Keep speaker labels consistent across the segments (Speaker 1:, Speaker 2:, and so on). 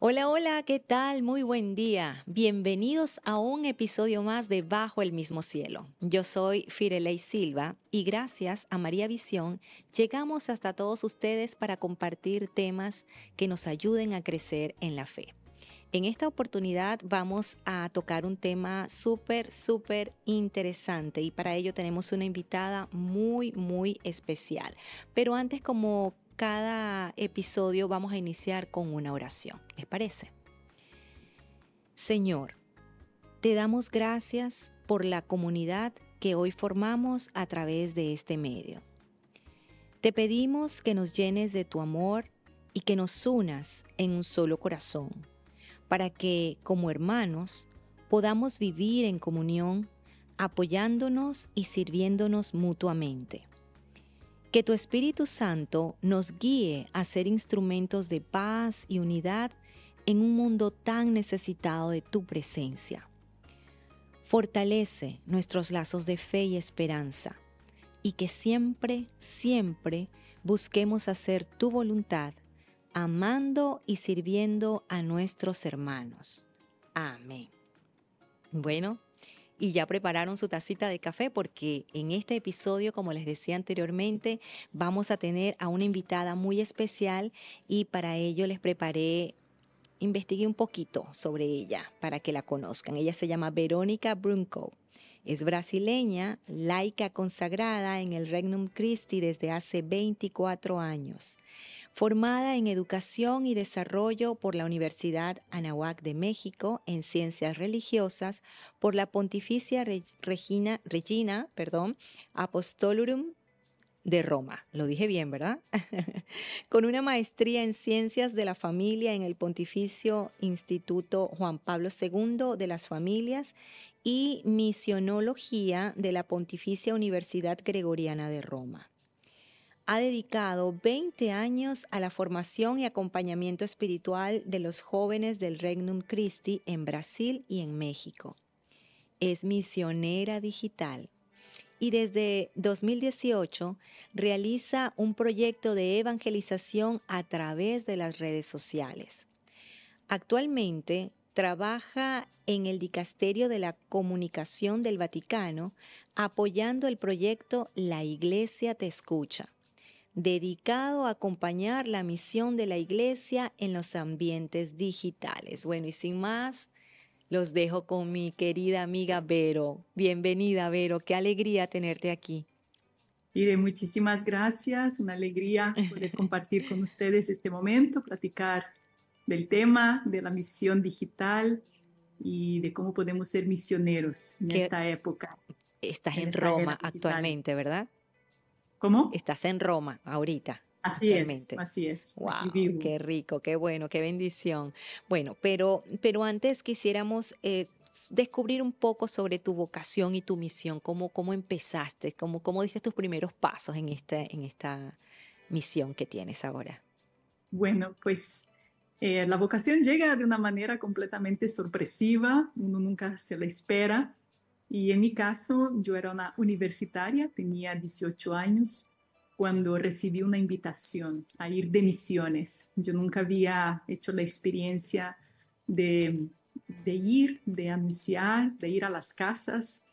Speaker 1: Hola, hola, ¿qué tal? Muy buen día. Bienvenidos a un episodio más de Bajo el mismo cielo. Yo soy Firelei Silva y gracias a María Visión llegamos hasta todos ustedes para compartir temas que nos ayuden a crecer en la fe. En esta oportunidad vamos a tocar un tema súper interesante y para ello tenemos una invitada muy especial. Pero antes, como cada episodio, vamos a iniciar con una oración. ¿Les parece? Señor, te damos gracias por la comunidad que hoy formamos a través de este medio. Te pedimos que nos llenes de tu amor y que nos unas en un solo corazón, para que, como hermanos, podamos vivir en comunión, apoyándonos y sirviéndonos mutuamente. Que tu Espíritu Santo nos guíe a ser instrumentos de paz y unidad en un mundo tan necesitado de tu presencia. Fortalece nuestros lazos de fe y esperanza, y que siempre busquemos hacer tu voluntad, amando y sirviendo a nuestros hermanos. Amén. Bueno, y ya prepararon su tacita de café porque en este episodio, como les decía anteriormente, vamos a tener a una invitada muy especial y para ello investigué un poquito sobre ella para que la conozcan. Ella se llama Verónica Brunco. Es brasileña, laica consagrada en el Regnum Christi desde hace 24 años. Formada en Educación y Desarrollo por la Universidad Anáhuac de México en Ciencias Religiosas, por la Pontificia Regina Apostolorum de Roma. Lo dije bien, ¿verdad? Con una maestría en Ciencias de la Familia en el Pontificio Instituto Juan Pablo II de las Familias y Misionología de la Pontificia Universidad Gregoriana de Roma. Ha dedicado 20 años a la formación y acompañamiento espiritual de los jóvenes del Regnum Christi en Brasil y en México. Es misionera digital y desde 2018 realiza un proyecto de evangelización a través de las redes sociales. Actualmente trabaja en el Dicasterio de la Comunicación del Vaticano apoyando el proyecto La Iglesia Te Escucha, dedicado a acompañar la misión de la Iglesia en los ambientes digitales. Bueno, y sin más, los dejo con mi querida amiga Vero. Bienvenida, Vero. Qué alegría tenerte aquí.
Speaker 2: Mire, muchísimas gracias. Una alegría poder compartir con ustedes este momento, platicar del tema de la misión digital y de cómo podemos ser misioneros
Speaker 1: Que estás
Speaker 2: en
Speaker 1: en
Speaker 2: esta era
Speaker 1: Roma
Speaker 2: digital.
Speaker 1: actualmente, ¿verdad?
Speaker 2: ¿Cómo?
Speaker 1: Estás en Roma ahorita,
Speaker 2: Así es,
Speaker 1: actualmente.
Speaker 2: así es. Aquí
Speaker 1: Wow,
Speaker 2: vivo.
Speaker 1: qué rico, qué bueno, qué bendición. Bueno, pero antes quisiéramos descubrir un poco sobre tu vocación y tu misión, cómo empezaste, cómo diste tus primeros pasos en esta misión que tienes ahora.
Speaker 2: Bueno, pues la vocación llega de una manera completamente sorpresiva, uno nunca se la espera. Y en mi caso, yo era una universitaria, tenía 18 años, cuando recibí una invitación a ir de misiones. Yo nunca había hecho la experiencia de, de ir, de anunciar, de ir a las casas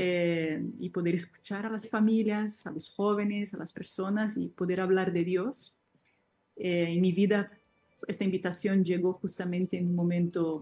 Speaker 2: y poder escuchar a las familias, a los jóvenes, a las personas y poder hablar de Dios. En mi vida, esta invitación llegó justamente en un momento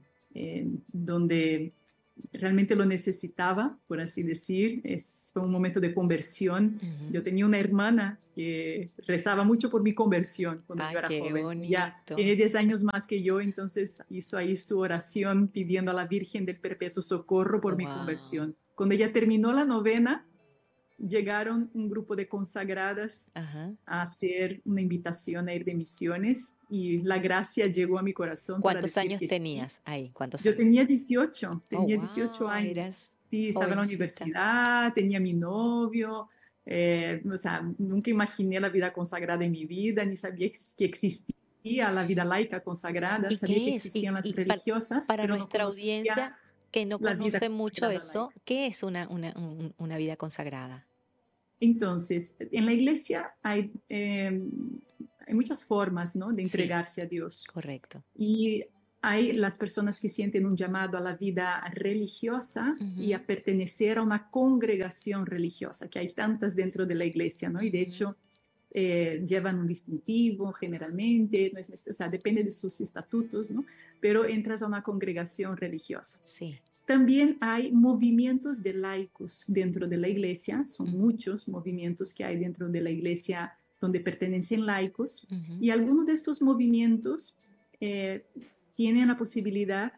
Speaker 2: donde realmente lo necesitaba, por así decir. Fue un momento de conversión. Yo
Speaker 1: Ujú.
Speaker 2: tenía una hermana que rezaba mucho por mi conversión cuando yo
Speaker 1: Ay,
Speaker 2: era
Speaker 1: qué
Speaker 2: joven. Ella
Speaker 1: bonito.
Speaker 2: tiene 10 años más que yo, entonces hizo ahí su oración pidiendo a la Virgen del Perpetuo Socorro por mi
Speaker 1: Wow.
Speaker 2: conversión. Cuando ella terminó la novena, llegaron un grupo de consagradas
Speaker 1: Ajá.
Speaker 2: a hacer una invitación a ir de misiones y la gracia llegó a mi corazón para
Speaker 1: ¿Cuántos
Speaker 2: decir
Speaker 1: años
Speaker 2: que sí.
Speaker 1: tenías ahí? ¿Cuántos
Speaker 2: Yo
Speaker 1: años?
Speaker 2: tenía
Speaker 1: Oh,
Speaker 2: 18
Speaker 1: wow,
Speaker 2: años.
Speaker 1: eras
Speaker 2: Sí, estaba en la
Speaker 1: jovencita.
Speaker 2: universidad, tenía mi novio, o sea, nunca imaginé la vida consagrada en mi vida, ni sabía que existía la vida laica consagrada,
Speaker 1: ¿Y
Speaker 2: sabía que
Speaker 1: qué es?
Speaker 2: existían las religiosas,
Speaker 1: Para
Speaker 2: pero no
Speaker 1: nuestra
Speaker 2: conocía
Speaker 1: audiencia que no
Speaker 2: la vida
Speaker 1: conoce mucho
Speaker 2: consagrada
Speaker 1: eso,
Speaker 2: laica.
Speaker 1: ¿qué es una vida consagrada?
Speaker 2: Entonces, en la iglesia hay hay muchas formas, ¿no?, de
Speaker 1: Sí,
Speaker 2: entregarse a Dios.
Speaker 1: correcto.
Speaker 2: Y hay las personas que sienten un llamado a la vida religiosa y
Speaker 1: Ujú,
Speaker 2: a pertenecer a una congregación religiosa, que hay tantas dentro de la iglesia, ¿no? Y de
Speaker 1: ujú.
Speaker 2: hecho llevan un distintivo generalmente, no es, o sea, depende de sus estatutos, ¿no? Pero entras a una congregación religiosa.
Speaker 1: Sí.
Speaker 2: También hay movimientos de laicos dentro de la iglesia, son
Speaker 1: Ujú,
Speaker 2: muchos movimientos que hay dentro de la iglesia donde pertenecen laicos,
Speaker 1: ujú,
Speaker 2: y algunos de estos movimientos eh, tienen la posibilidad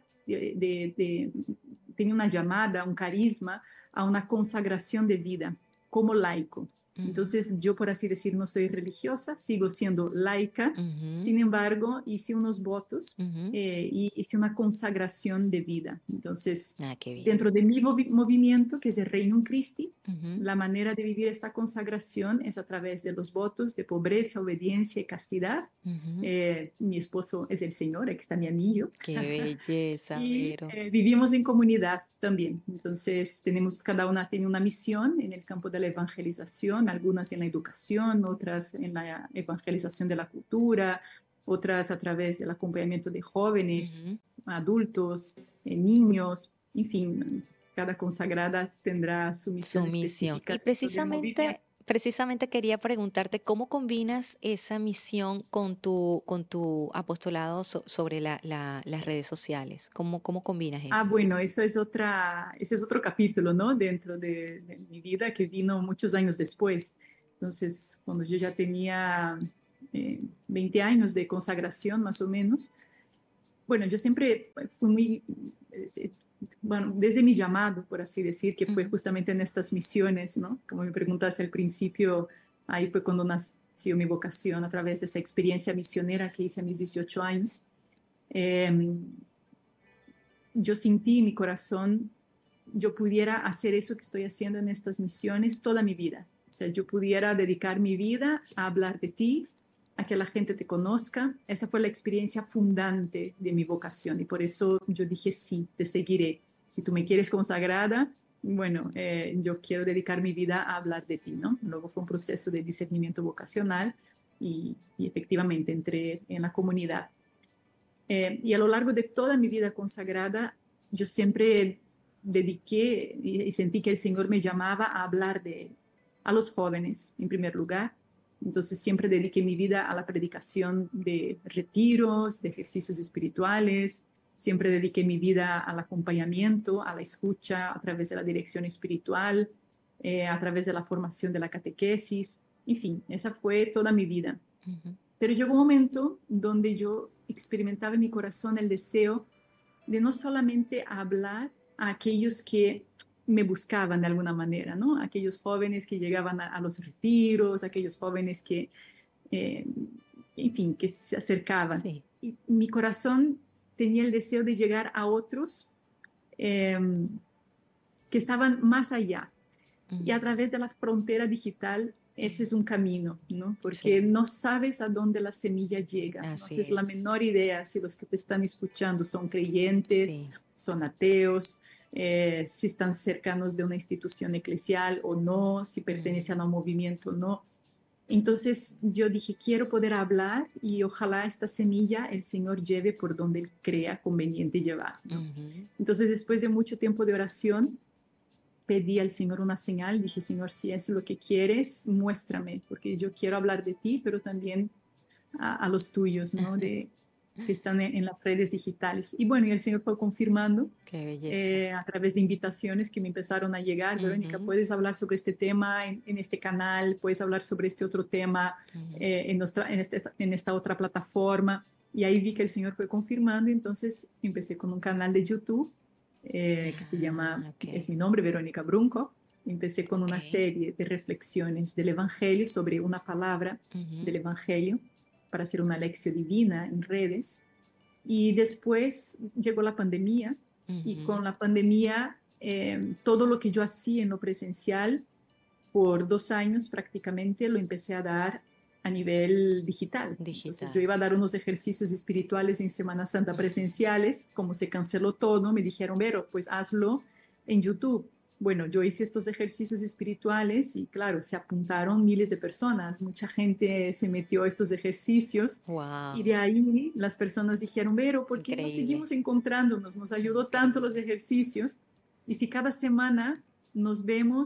Speaker 2: tienen una llamada, un carisma a una consagración de vida como laico.
Speaker 1: ujú,
Speaker 2: Entonces yo, por así decir, no soy religiosa, sigo siendo laica,
Speaker 1: ujú,
Speaker 2: sin embargo, hice unos votos
Speaker 1: ujú.
Speaker 2: y hice una consagración de vida. Entonces,
Speaker 1: Ah, qué bien.
Speaker 2: dentro de mi movimiento, que es el Reino Christi,
Speaker 1: Ujú,
Speaker 2: la manera de vivir esta consagración es a través de los votos de pobreza, obediencia y castidad.
Speaker 1: ujú.
Speaker 2: Mi esposo es el Señor, aquí está mi anillo.
Speaker 1: Qué belleza,
Speaker 2: Y
Speaker 1: Vero.
Speaker 2: vivimos en comunidad también. Entonces, cada una tiene una misión en el campo de la evangelización, algunas en la educación, otras en la evangelización de la cultura, otras a través del acompañamiento de jóvenes,
Speaker 1: Ujú.
Speaker 2: adultos, niños, en fin, cada consagrada tendrá su
Speaker 1: Su
Speaker 2: misión
Speaker 1: misión.
Speaker 2: específica
Speaker 1: Y
Speaker 2: dentro del
Speaker 1: precisamente,
Speaker 2: movimiento.
Speaker 1: precisamente quería preguntarte cómo combinas esa misión con tu apostolado sobre las redes sociales. ¿Cómo combinas
Speaker 2: Ah,
Speaker 1: eso?
Speaker 2: bueno, ese es otro capítulo, ¿no? Dentro de mi vida que vino muchos años después. Entonces, cuando yo ya tenía 20 años de consagración, más o menos, bueno, yo siempre fui muy, bueno, desde mi llamado, por así decir, que fue
Speaker 1: Ujú,
Speaker 2: justamente en estas misiones, ¿no? Como me preguntaste al principio, ahí fue cuando nació mi vocación a través de esta experiencia misionera que hice a mis 18 años. Em, yo sentí en mi corazón, yo pudiera hacer eso que estoy haciendo en estas misiones toda mi vida. O sea, yo pudiera dedicar mi vida a hablar de ti, a que la gente te conozca. Esa fue la experiencia fundante de mi vocación y por eso yo dije, sí, te seguiré. Si tú me quieres consagrada, bueno, yo quiero dedicar mi vida a hablar de ti, ¿no? Luego fue un proceso de discernimiento vocacional y efectivamente entré en la comunidad. Y a lo largo de toda mi vida consagrada, yo siempre dediqué y sentí que el Señor me llamaba a hablar a los jóvenes, en primer lugar. Entonces siempre dediqué mi vida a la predicación de retiros, de ejercicios espirituales. Siempre dediqué mi vida al acompañamiento, a la escucha a través de la dirección espiritual, a través de la formación de la catequesis. En fin, esa fue toda mi vida.
Speaker 1: ujú.
Speaker 2: Pero llegó un momento donde yo experimentaba en mi corazón el deseo de no solamente hablar a aquellos que me buscaban de alguna manera, ¿no? Aquellos jóvenes que llegaban a los retiros, aquellos jóvenes que, eh, en fin, que se acercaban.
Speaker 1: Sí.
Speaker 2: Y mi corazón tenía el deseo de llegar a otros eh, que estaban más allá, y a
Speaker 1: Ujú.
Speaker 2: través de la frontera digital, ese
Speaker 1: Ujú.
Speaker 2: es un camino, ¿no? Porque
Speaker 1: Cierto.
Speaker 2: no sabes a dónde la semilla llega, no
Speaker 1: Así
Speaker 2: haces la
Speaker 1: es.
Speaker 2: menor idea si los que te están escuchando son creyentes,
Speaker 1: Sí.
Speaker 2: son ateos, si están cercanos de una institución eclesial o no, si
Speaker 1: Ujú,
Speaker 2: pertenecen a un movimiento o no. Entonces yo dije, quiero poder hablar y ojalá esta semilla el Señor lleve por donde Él crea conveniente llevar, ¿no?
Speaker 1: ujú,
Speaker 2: Entonces, después de mucho tiempo de oración, pedí al Señor una señal, dije, Señor, si es lo que quieres, muéstrame, porque yo quiero hablar de ti, pero también a los tuyos, ¿no? Que están en las redes digitales. Y bueno, y el Señor fue confirmando
Speaker 1: qué belleza.
Speaker 2: a través de invitaciones que me empezaron a llegar. Verónica,
Speaker 1: Ujú,
Speaker 2: puedes hablar sobre este tema en este canal, puedes hablar sobre este otro tema
Speaker 1: ujú.
Speaker 2: en esta otra plataforma. Y ahí vi que el Señor fue confirmando, y entonces empecé con un canal de YouTube que se llama,
Speaker 1: Ah, ok,
Speaker 2: es mi nombre, Verónica Brunco. Empecé con
Speaker 1: ok.
Speaker 2: una serie de reflexiones del Evangelio sobre una palabra
Speaker 1: Ujú,
Speaker 2: del Evangelio para hacer una lección divina en redes. Y después llegó la pandemia y
Speaker 1: ujú.
Speaker 2: con la pandemia todo lo que yo hacía en lo presencial por 2 años prácticamente lo empecé a dar a nivel digital. Entonces yo
Speaker 1: Digital.
Speaker 2: iba a dar unos ejercicios espirituales en Semana Santa
Speaker 1: Ujú,
Speaker 2: presenciales, como se canceló todo, me dijeron, Vero, pues hazlo en YouTube. bueno, yo hice estos ejercicios espirituales y claro, se apuntaron miles de personas, mucha gente se metió a estos ejercicios y de
Speaker 1: Wow,
Speaker 2: ahí las personas dijeron, pero ¿por qué no
Speaker 1: increíble.
Speaker 2: seguimos encontrándonos? Nos ayudó tanto los
Speaker 1: Increíble.
Speaker 2: ejercicios y si cada semana nos vemos